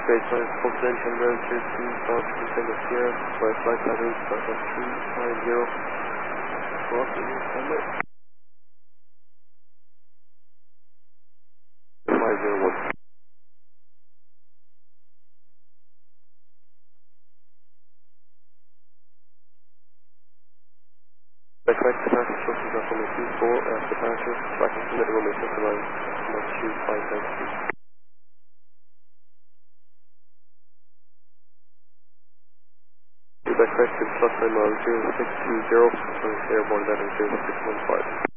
Great Plains Confidential Road 02, South Container Sierra, by flight pattern, start at 290. Welcome, standby. 501. Correct, departure instructions are from the 24 after departure, tracking to middle runway 59, 2593. Quebec correct, plus runway 0620, airborne letter 0615.